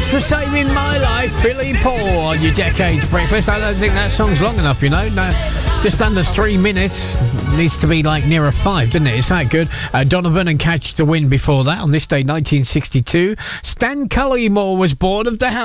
Thanks for saving my life, Billy Paul, on your Decades Breakfast. I don't think that song's long enough, you know. No, just under 3 minutes. Needs to be like nearer 5, doesn't it? It's that good. Donovan and Catch the Wind before that. On this day, 1962, Stan Cullimore was born of the house.